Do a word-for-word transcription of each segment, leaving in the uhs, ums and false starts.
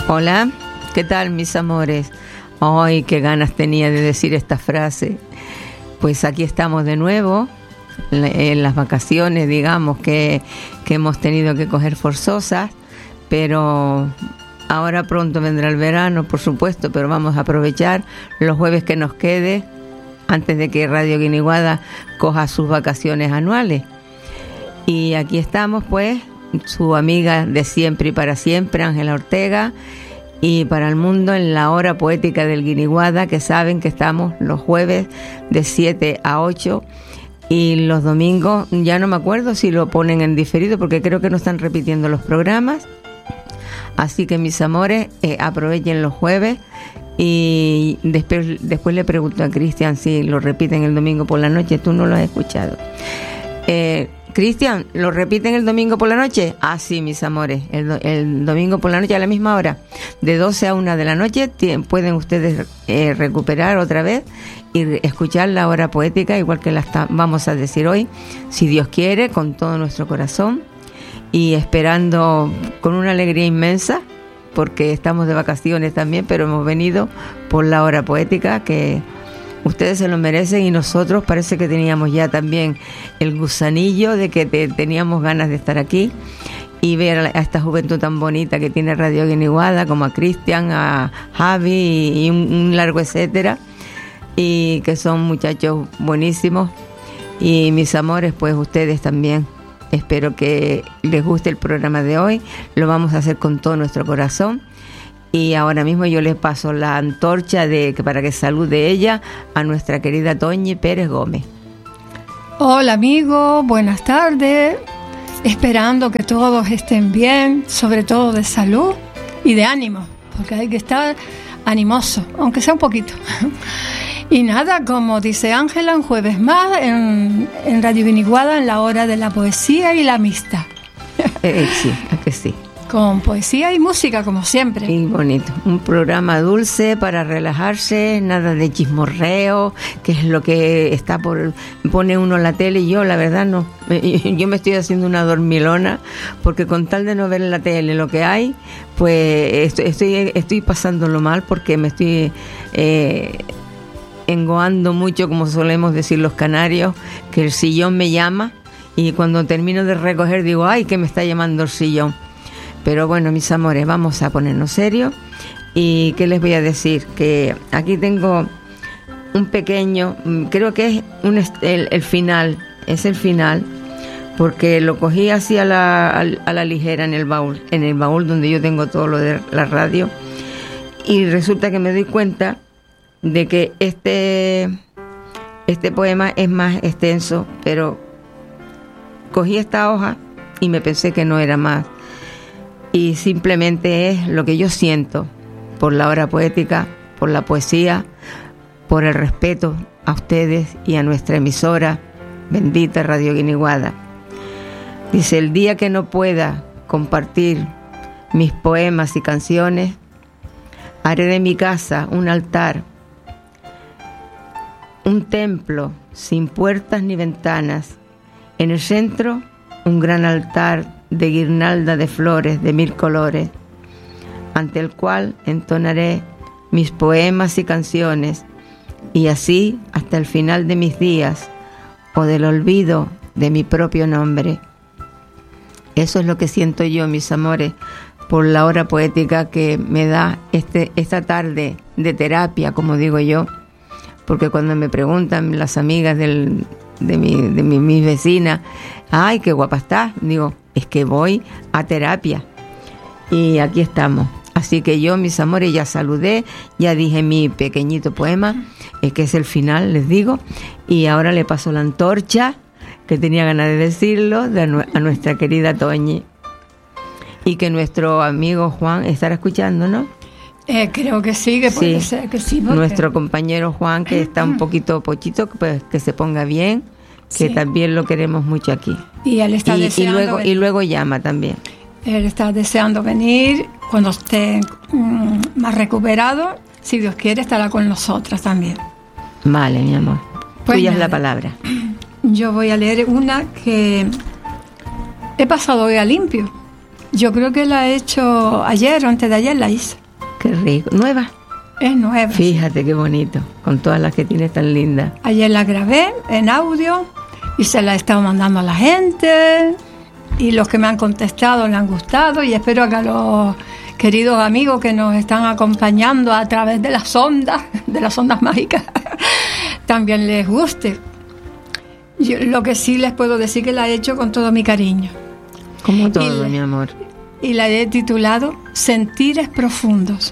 Hola, ¿qué tal, mis amores? Ay, qué ganas tenía de decir esta frase. Pues aquí estamos de nuevo, en las vacaciones, digamos, que, que hemos tenido que coger forzosas, pero ahora pronto vendrá el verano, por supuesto, pero vamos a aprovechar los jueves que nos quede antes de que Radio Guiniguada coja sus vacaciones anuales. Y aquí estamos, pues, su amiga de siempre y para siempre, Ángela Ortega, y para el mundo en la hora poética del Guiniguada, que saben que estamos los jueves de siete a ocho, y los domingos, ya no me acuerdo si lo ponen en diferido, porque creo que no están repitiendo los programas. Así que, mis amores, eh, aprovechen los jueves, y después, después le pregunto a Cristian si lo repiten el domingo por la noche. Tú no lo has escuchado. Eh, Cristian, ¿lo repiten el domingo por la noche? Ah, sí, mis amores, el, do, el domingo por la noche a la misma hora, de doce a una de la noche, t- pueden ustedes eh, recuperar otra vez y re- escuchar la hora poética, igual que la está, vamos a decir hoy, si Dios quiere, con todo nuestro corazón, y esperando con una alegría inmensa, porque estamos de vacaciones también, pero hemos venido por la hora poética, que ustedes se lo merecen, y nosotros parece que teníamos ya también el gusanillo de que te, teníamos ganas de estar aquí y ver a, a esta juventud tan bonita que tiene Radio Guiniguada, como a Cristian, a Javi y, y un, un largo etcétera, y que son muchachos buenísimos. Y mis amores, pues ustedes también. Espero que les guste el programa de hoy. Lo vamos a hacer con todo nuestro corazón. Y ahora mismo yo les paso la antorcha de, para que salude ella a nuestra querida Toñi Pérez Gómez. Hola amigos, buenas tardes. Esperando que todos estén bien, sobre todo de salud y de ánimo, porque hay que estar animoso, aunque sea un poquito. Y nada, como dice Ángela, un jueves más en, en Radio Guiniguada, en la hora de la poesía y la amistad. Eh, sí, es que sí. Con poesía y música, como siempre. Y bonito. Un programa dulce para relajarse, nada de chismorreo, que es lo que está por pone uno en la tele. Y yo, la verdad, no. Yo me estoy haciendo una dormilona, porque con tal de no ver en la tele lo que hay, pues estoy, estoy, estoy pasándolo mal, porque me estoy eh, engoando mucho, como solemos decir los canarios, que el sillón me llama, y cuando termino de recoger digo, ay, que me está llamando el sillón. Pero bueno, mis amores, vamos a ponernos serios. ¿Y qué les voy a decir? Que aquí tengo un pequeño, creo que es un, el, el final, es el final, porque lo cogí así a la, a, a la ligera en el baúl, en el baúl donde yo tengo todo lo de la radio. Y resulta que me doy cuenta de que este, este poema es más extenso, pero cogí esta hoja y me pensé que no era más. Y simplemente es lo que yo siento por la hora poética, por la poesía, por el respeto a ustedes y a nuestra emisora, bendita Radio Guiniguada. Dice, el día que no pueda compartir mis poemas y canciones, haré de mi casa un altar, un templo sin puertas ni ventanas. En el centro, un gran altar de guirnalda de flores de mil colores, ante el cual entonaré mis poemas y canciones, y así hasta el final de mis días, o del olvido de mi propio nombre. Eso es lo que siento yo, mis amores, por la hora poética que me da este, esta tarde de terapia, como digo yo, porque cuando me preguntan las amigas del, de, mi, de mi, mis vecinas, ay, qué guapa estás, digo, es que voy a terapia. Y aquí estamos. Así que yo, mis amores, ya saludé, ya dije mi pequeñito poema, eh, que es el final, les digo, y ahora le paso la antorcha, que tenía ganas de decirlo, de a, a nuestra querida Toñi. Y que nuestro amigo Juan estará escuchando, ¿no? Eh, creo que sí, que puede sí. ser que sí. Porque... Nuestro compañero Juan, que está un poquito pochito, pues que se ponga bien, que sí. También lo queremos mucho aquí. Y él está y, deseando y luego y luego llama también. Él está deseando venir cuando esté mmm, más recuperado. Si Dios quiere, estará con nosotras también. Vale, mi amor. Pues tuya nada, es la palabra. Yo voy a leer una que he pasado hoy a limpio. Yo creo que la he hecho ayer o antes de ayer la hice. Qué rico. ¿Nueva? Es nueva. Fíjate qué bonito, con todas las que tienes tan lindas. Ayer la grabé en audio y se la he estado mandando a la gente y los que me han contestado le han gustado y espero que a los queridos amigos que nos están acompañando a través de las ondas, de las ondas mágicas, también les guste. Yo, lo que sí les puedo decir que la he hecho con todo mi cariño. Como todo, y, mi amor. Y la he titulado Sentires Profundos.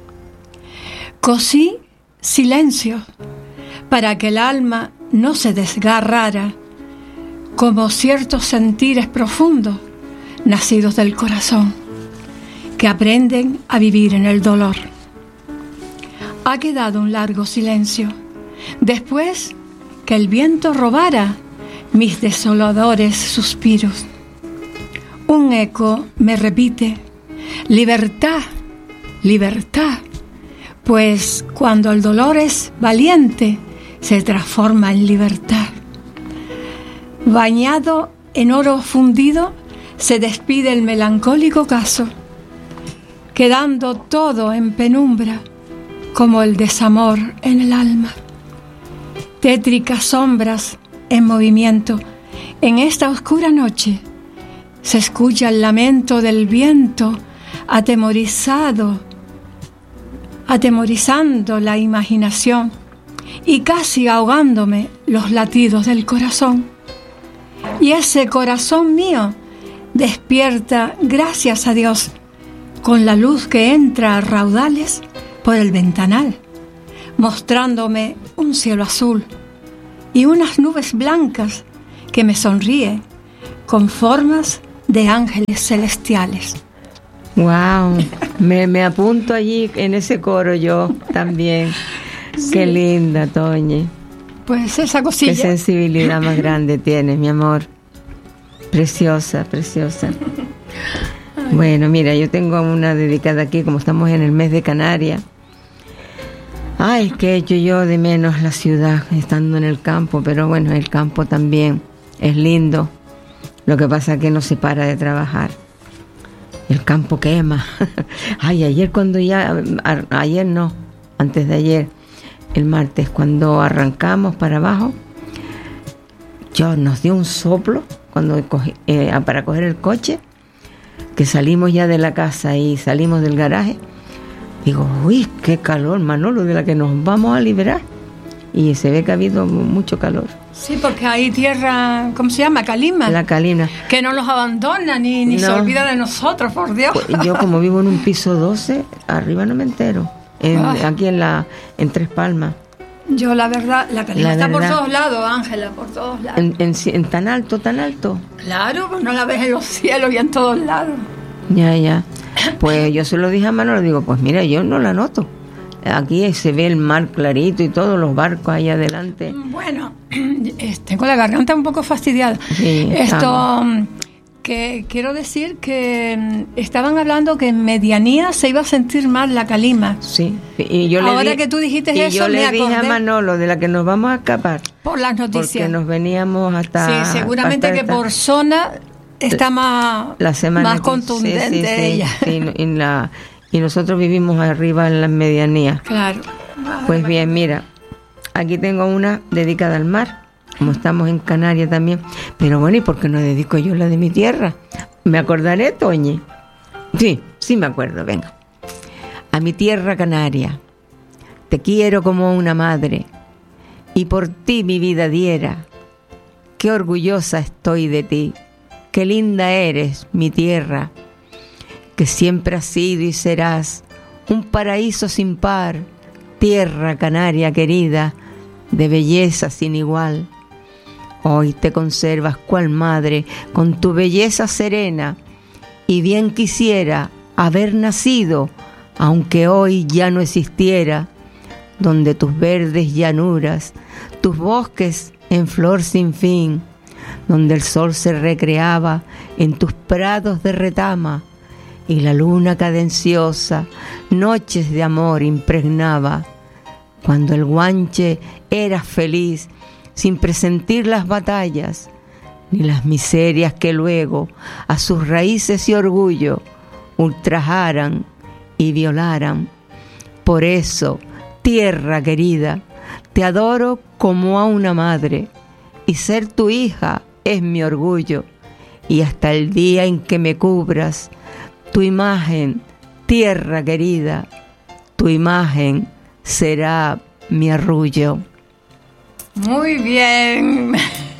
Cosí silencio para que el alma no se desgarrara, como ciertos sentires profundos nacidos del corazón, que aprenden a vivir en el dolor. Ha quedado un largo silencio, después que el viento robara mis desoladores suspiros. Un eco me repite, libertad, libertad, pues cuando el dolor es valiente, se transforma en libertad. Bañado en oro fundido, se despide el melancólico caso, quedando todo en penumbra, como el desamor en el alma. Tétricas sombras en movimiento, en esta oscura noche, se escucha el lamento del viento, atemorizado, atemorizando la imaginación y casi ahogándome los latidos del corazón. Y ese corazón mío despierta, gracias a Dios, con la luz que entra a raudales por el ventanal, mostrándome un cielo azul y unas nubes blancas que me sonríen con formas de ángeles celestiales. Wow, me, me apunto allí en ese coro yo también. Sí. Qué linda, Toñi. Pues esa cosilla. Qué sensibilidad más grande tienes, mi amor. Preciosa, preciosa. Ay. Bueno, mira, yo tengo una dedicada aquí, como estamos en el mes de Canarias. Ay, que he hecho yo de menos la ciudad estando en el campo, pero bueno, el campo también es lindo. Lo que pasa es que no se para de trabajar. El campo quema. Ay, ayer cuando ya, a, ayer no, antes de ayer, el martes, cuando arrancamos para abajo, yo nos dio un soplo cuando cogí, eh, para coger el coche, que salimos ya de la casa y salimos del garaje. Digo, uy, qué calor, Manolo, de la que nos vamos a liberar. Y se ve que ha habido mucho calor. Sí, porque hay tierra, ¿cómo se llama? Calima. La calima. Que no los abandona ni, ni no. Se olvida de nosotros, por Dios. Pues yo como vivo en un piso doce, arriba no me entero. En, aquí en la en Tres Palmas. Yo la verdad, la calima la está verdad, por todos lados, Ángela, por todos lados. En, en, en tan alto, tan alto. Claro, pues no la ves en los cielos y en todos lados. Ya, ya. Pues yo se lo dije a Manolo, digo, pues mira, yo no la noto. Aquí se ve el mar clarito y todos los barcos ahí adelante. Bueno, tengo la garganta un poco fastidiada. Sí, Esto, que quiero decir que estaban hablando que en medianía se iba a sentir mal la calima. Sí. Y yo Ahora le di, que tú dijiste y eso, yo me le acordé. dije a Manolo de la que nos vamos a escapar. Por las noticias. Porque nos veníamos hasta... Sí, seguramente hasta que por zona está más, la semana más que, contundente sí, sí, sí, ella. Sí, en la... Y nosotros vivimos arriba en las medianías. Claro. Pues bien, mira, aquí tengo una dedicada al mar, como estamos en Canarias también. Pero bueno, ¿y por qué no dedico yo la de mi tierra? ¿Me acordaré, Toñi? Sí, sí me acuerdo, venga. A mi tierra canaria, te quiero como una madre, y por ti mi vida diera. Qué orgullosa estoy de ti, qué linda eres, mi tierra, que siempre has sido y serás un paraíso sin par, tierra canaria querida, de belleza sin igual. Hoy te conservas cual madre, con tu belleza serena, y bien quisiera haber nacido, aunque hoy ya no existiera, donde tus verdes llanuras, tus bosques en flor sin fin, donde el sol se recreaba en tus prados de retama, y la luna cadenciosa noches de amor impregnaba, cuando el guanche eras feliz sin presentir las batallas, ni las miserias que luego a sus raíces y orgullo ultrajaran y violaran. Por eso, tierra querida, te adoro como a una madre, y ser tu hija es mi orgullo, y hasta el día en que me cubras tu imagen, tierra querida, tu imagen será mi arrullo. Muy bien.